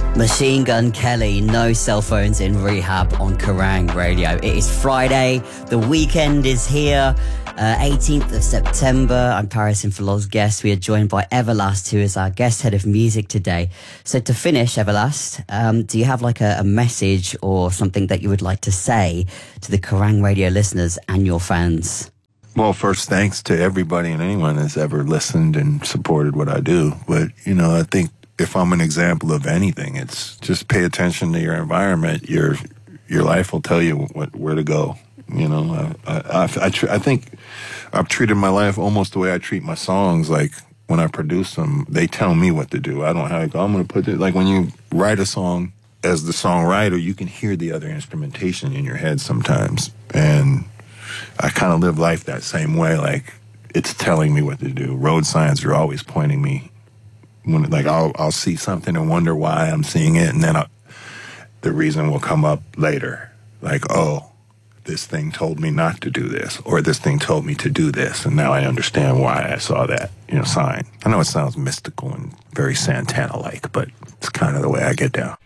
Machine Gun Kelly, no cell phones in rehab on Kerrang Radio. It is Friday, the weekend is here, 18th of September. I'm Paris Infalot's guest. We are joined by Everlast, who is our guest head of music today. So to finish, Everlast, do you have like a message or something that you would like to say to the Kerrang Radio listeners and your fans? Well, first, thanks to everybody and anyone that's ever listened and supported what I do. But, you know, I think if I'm an example of anything, it's just pay attention to your environment. Your life will tell you where to go. You know, I think I've treated my life almost the way I treat my songs. Like when I produce them, they tell me what to do. I don't have to go, I'm going to put it, like when you write a song as the songwriter, you can hear the other instrumentation in your head sometimes. And I kind of live life that same way. Like it's telling me what to do. Road signs are always pointing me. When like I'll see something and wonder why I'm seeing it, and then the reason will come up later. Like, oh, this thing told me not to do this, or this thing told me to do this, and now I understand why I saw that, sign. I know it sounds mystical and very Santana-like, but it's kind of the way I get down.